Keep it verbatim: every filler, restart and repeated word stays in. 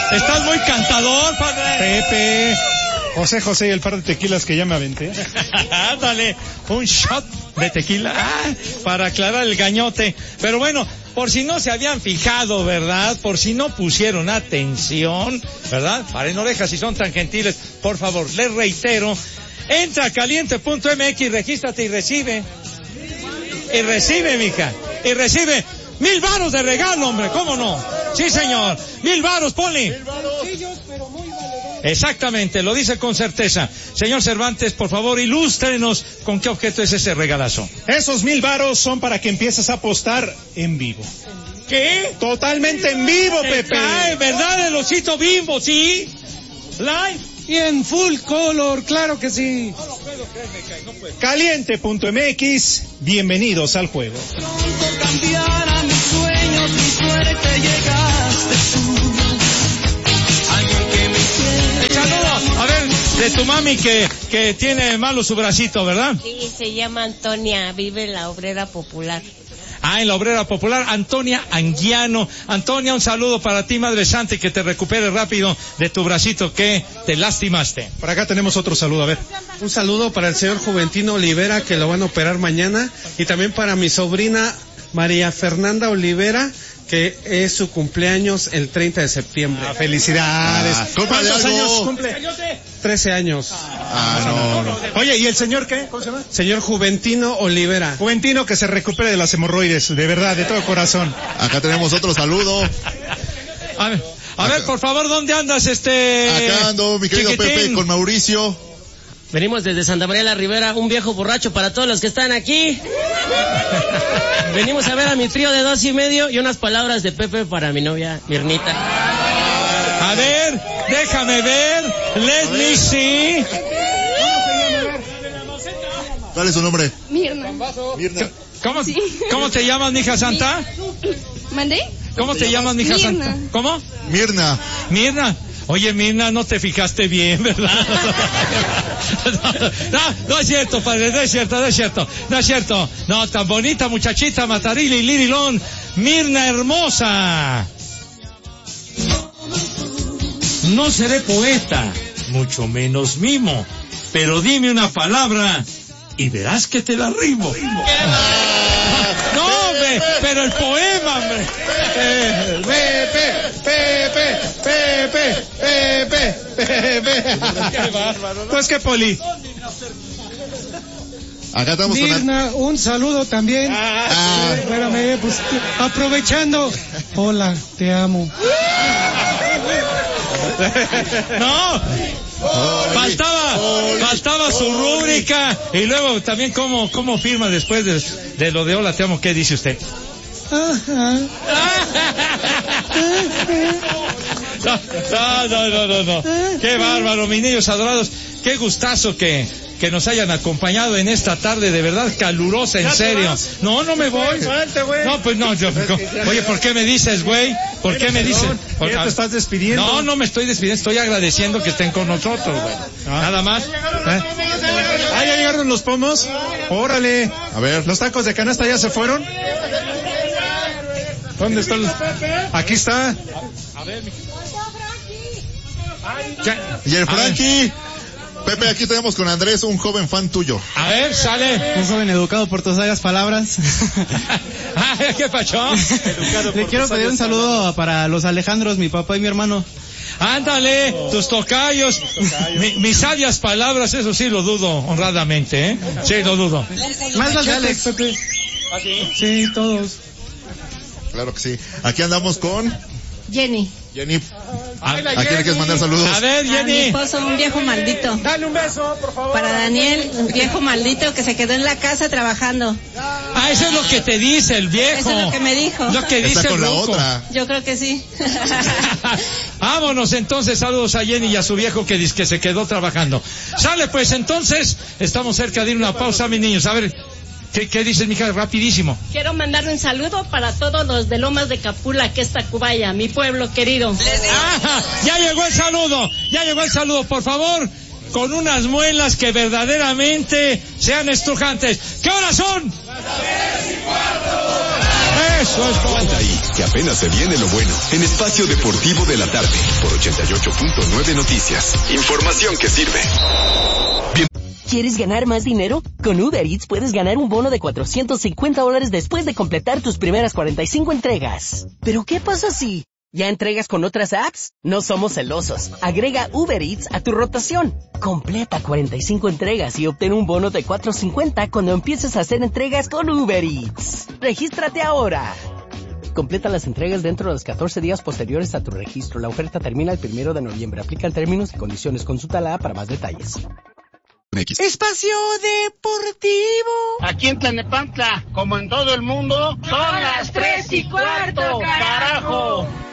Estás muy cantador, padre. Pepe. José José y el par de tequilas que ya me aventé. Ándale, un shot de tequila ah, para aclarar el gañote. Pero bueno, por si no se habían fijado, ¿verdad? Por si no pusieron atención, ¿verdad? Paren orejas si son tan gentiles. Por favor, les reitero, entra a caliente punto m x, regístrate y recibe. Y recibe, mija. Y recibe mil varos de regalo, hombre, ¿cómo no? Sí, señor. Mil varos, Poli. Mil varos. Exactamente, lo dice con certeza. Señor Cervantes, por favor, ilústrenos con qué objeto es ese regalazo. Esos mil varos son para que empieces a apostar en vivo. ¿Qué? Totalmente en vivo, Pepe. Ah, ¿verdad? El osito Bimbo, ¿sí? Live. Y en full color, claro que sí. No lo puedo creer, me cae, no puedo. caliente punto m x, bienvenidos al juego. Pronto cambiará mis sueños, mi suerte llegaste tú. Alguien que me quiere. Saludo, a ver, de tu mami que, que tiene malo su bracito, ¿verdad? Sí, se llama Antonia, vive en la Obrera Popular. Ah, en la Obrera Popular, Antonia Anguiano. Antonia, un saludo para ti, Madre Santa, y que te recuperes rápido de tu bracito que te lastimaste. Por acá tenemos otro saludo, a ver. Un saludo para el señor Juventino Olivera, que lo van a operar mañana, y también para mi sobrina María Fernanda Olivera, que es su cumpleaños el treinta de septiembre. Ah, felicidades. Ah, ¿Cuántos años cumple? trece años. Ah, no, no. Oye, ¿y el señor qué? ¿Cómo se llama? Señor Juventino Olivera. Juventino, que se recupere de las hemorroides, de verdad, de todo corazón. Acá tenemos otro saludo. A ver, a ver, por favor, ¿dónde andas, este? Acá ando, mi querido chiquitín? Pepe, con Mauricio. Venimos desde Santa María la Ribera, un viejo borracho para todos los que están aquí. Venimos a ver a mi trío de dos y medio y unas palabras de Pepe para mi novia, Mirnita. A ver, déjame ver, let me see. ¿Cuál es su nombre? Mirna. Mirna. ¿Cómo, Sí. ¿Cómo te llamas, mija santa? ¿Mandé? ¿Cómo te llamas, mija Mirna. santa? ¿Cómo? Mirna. Mirna. Oye, Mirna, no te fijaste bien, ¿verdad? No, no, no es cierto, padre, no es cierto, no es cierto, no es cierto. No, tan bonita muchachita, Matarili, Lirilón, Mirna hermosa. No seré poeta, mucho menos mimo, pero dime una palabra y verás que te la rimo. No, hombre, pero el poema, hombre. Pepe, Pepe, Pepe, Pepe, Pepe. Qué bárbaro, ¿no? Pues qué, Poli. Acá estamos con... Mirna, un saludo también. Ah. Espérame, pues aprovechando. Hola, te amo. No, faltaba, faltaba su rúbrica y luego también cómo, cómo firma después de, de lo de hola te amo, ¿qué dice usted? Ajá. No, no, no, no, no, qué bárbaro, mis niños adorados, qué gustazo que, que nos hayan acompañado en esta tarde, de verdad calurosa, en serio. No, no me voy. No, pues no, yo, oye, ¿por qué me dices, güey? ¿Por qué me dices? ¿Por qué te estás despidiendo? No, no me estoy despidiendo, estoy agradeciendo que estén con nosotros, güey. Nada más. ¿Eh? Ah, ya llegaron los pomos. Órale. A ver. ¿Los tacos de canasta ya se fueron? ¿Dónde están? Aquí está. A ver, mi... Y el A ver. Frankie. Pepe, aquí tenemos con Andrés, un joven fan tuyo. A ver, sale. Un joven educado por tus sabias palabras. Ay, ¿qué pasó? Le quiero pedir un saludo para los Alejandros, mi papá y mi hermano. Ándale, tus tocayos. Mi, mis sabias palabras, eso sí lo dudo, honradamente, ¿eh? Sí, lo dudo. Más las de Alex, Pepe. ¿Ah, sí? Sí, todos. Claro que sí. Aquí andamos con Jenny. Jenny. ¿A quién le quieres mandar saludos? A ver, A mi Jenny. esposo, un viejo maldito. Dale un beso, por favor. Para Daniel, un viejo maldito que se quedó en la casa trabajando. Ah, eso es lo que te dice el viejo. Eso es lo que me dijo. Lo que dice Está con el la ruco. otra. Yo creo que sí. Vámonos entonces, saludos a Jenny y a su viejo que dice que se quedó trabajando. Sale pues entonces, estamos cerca de ir a una pausa, mis niños. A ver, ¿qué, qué dices, mija? Rapidísimo. Quiero mandarle un saludo para todos los de Lomas de Capula, que es Tacubaya, mi pueblo querido. ¡Ah! Ya llegó el saludo, ya llegó el saludo, por favor, con unas muelas que verdaderamente sean estrujantes. ¿Qué horas son? Las tres y cuarto. Eso es todo. Aguanta ahí, que apenas se viene lo bueno. En Espacio Deportivo de la Tarde, por ochenta y ocho punto nueve Noticias. Información que sirve. Bien. ¿Quieres ganar más dinero? Con Uber Eats puedes ganar un bono de cuatrocientos cincuenta dólares después de completar tus primeras cuarenta y cinco entregas. ¿Pero qué pasa si ya entregas con otras apps? No somos celosos. Agrega Uber Eats a tu rotación. Completa cuarenta y cinco entregas y obtén un bono de cuatrocientos cincuenta cuando empieces a hacer entregas con Uber Eats. ¡Regístrate ahora! Completa las entregas dentro de los catorce días posteriores a tu registro. La oferta termina el primero de noviembre. Aplican términos y condiciones. Consulta la app para más detalles. Espacio Deportivo. Aquí en Tlalnepantla, como en todo el mundo, son las tres y cuarto, carajo.